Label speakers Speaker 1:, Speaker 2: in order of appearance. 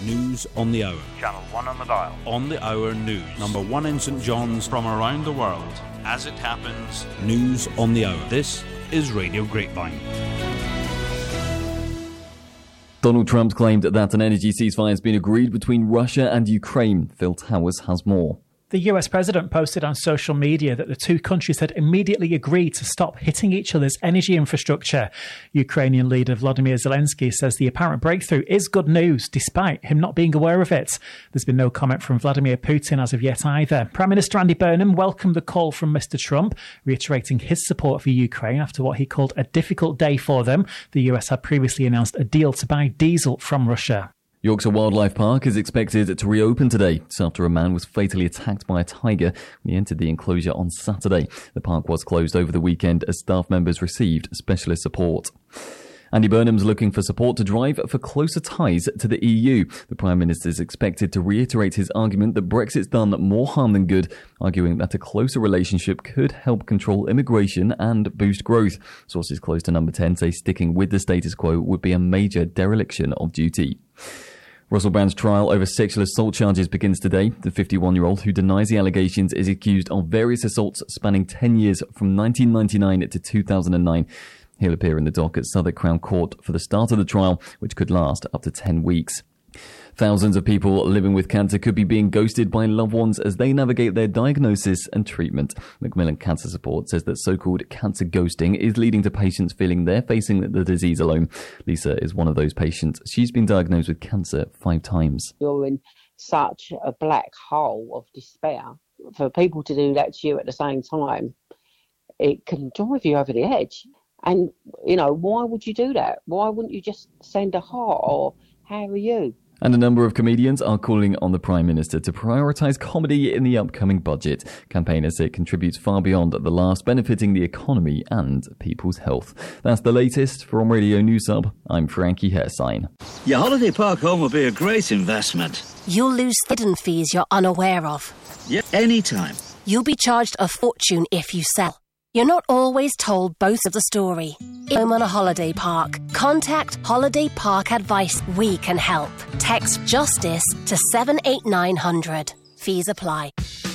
Speaker 1: News on the hour.
Speaker 2: Channel 1 on the dial.
Speaker 1: On the hour news. Number 1 in St John's. From around the world. As it happens. News on the hour. This is Radio Grapevine.
Speaker 3: Donald Trump claimed that an energy ceasefire has been agreed between Russia and Ukraine. Phil Towers has more.
Speaker 4: The US president posted on social media that the two countries had immediately agreed to stop hitting each other's energy infrastructure. Ukrainian leader Volodymyr Zelensky says the apparent breakthrough is good news, despite him not being aware of it. There's been no comment from Vladimir Putin as of yet either. Prime Minister Andy Burnham welcomed the call from Mr Trump, reiterating his support for Ukraine after what he called a difficult day for them. The US had previously announced a deal to buy diesel from Russia.
Speaker 3: Yorkshire Wildlife Park is expected to reopen today. It's after a man was fatally attacked by a tiger when he entered the enclosure on Saturday. The park was closed over the weekend as staff members received specialist support. Andy Burnham's looking for support to drive for closer ties to the EU. The Prime Minister is expected to reiterate his argument that Brexit's done more harm than good, arguing that a closer relationship could help control immigration and boost growth. Sources close to Number 10 say sticking with the status quo would be a major dereliction of duty. Russell Brand's trial over sexual assault charges begins today. The 51-year-old who denies the allegations is accused of various assaults spanning 10 years from 1999 to 2009. He'll appear in the dock at Southwark Crown Court for the start of the trial, which could last up to 10 weeks. Thousands of people living with cancer could be being ghosted by loved ones as they navigate their diagnosis and treatment. Macmillan Cancer Support says that so-called cancer ghosting is leading to patients feeling they're facing the disease alone. Lisa is one of those patients. She's been diagnosed with cancer 5 times.
Speaker 5: You're in such a black hole of despair. For people to do that to you at the same time, it can drive you over the edge. And, you know, why would you do that? Why wouldn't you just send a heart or how are you?
Speaker 3: And a number of comedians are calling on the Prime Minister to prioritise comedy in the upcoming budget. Campaigners say it contributes far beyond the laughs, benefiting the economy and people's health. That's the latest from Radio News Hub. I'm Frankie Hairsign.
Speaker 6: Your holiday park home will be a great investment.
Speaker 7: You'll lose hidden fees you're unaware of.
Speaker 6: Yeah, anytime.
Speaker 7: You'll be charged a fortune if you sell. You're not always told both of the story. Home on a holiday park. Contact Holiday Park Advice. We can help. Text JUSTICE to 78900. Fees apply.